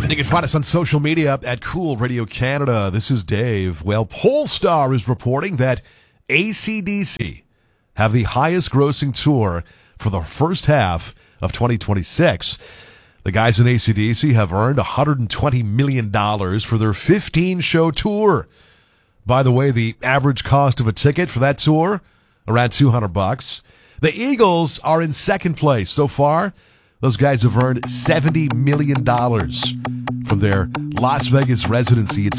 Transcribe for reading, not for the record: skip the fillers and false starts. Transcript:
You can find us on social media at Cool Radio Canada. This is Dave. Well, Polestar is reporting that AC/DC have the highest grossing tour for the first half of 2026. The guys in AC/DC have earned $120 million for their 15-show tour. By the way, the average cost of a ticket for that tour, around $200. The Eagles are in second place so far. Those guys have earned $70 million from their Las Vegas residency. It's